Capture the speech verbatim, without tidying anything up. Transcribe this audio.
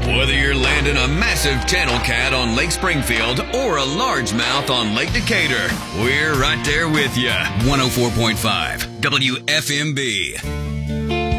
Whether you're landing a massive channel cat on Lake Springfield or a largemouth on Lake Decatur, we're right there with you. one oh four point five W F M B.